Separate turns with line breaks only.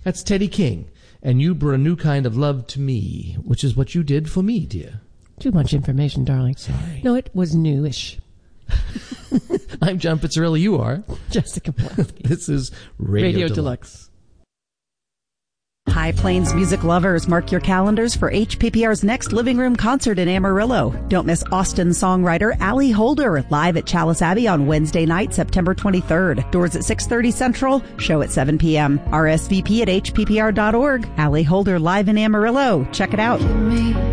That's Teddy King. And you brought a new kind of love to me, which is what you did for me, dear.
Too much information, darling.
Sorry.
No, it was newish.
I'm John Pizzarelli. You are
Jessica Pulaski.
This is Radio Deluxe.
High Plains music lovers, mark your calendars for HPPR's next Living Room concert in Amarillo. Don't miss Austin songwriter Allie Holder live at Chalice Abbey on Wednesday night, September 23rd. Doors at 6:30 Central, show at 7 p.m. RSVP at hppr.org. Allie Holder live in Amarillo. Check it out.